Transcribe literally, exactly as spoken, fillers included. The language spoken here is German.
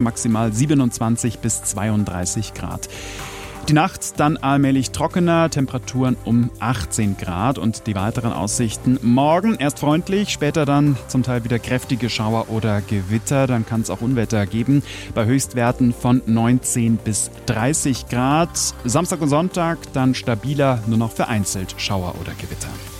maximal siebenundzwanzig bis zweiunddreißig Grad. Die Nacht dann allmählich trockener, Temperaturen um achtzehn Grad und die weiteren Aussichten morgen erst freundlich, später dann zum Teil wieder kräftige Schauer oder Gewitter, dann kann es auch Unwetter geben, bei Höchstwerten von neunzehn bis dreißig Grad. Samstag und Sonntag dann stabiler, nur noch vereinzelt Schauer oder Gewitter.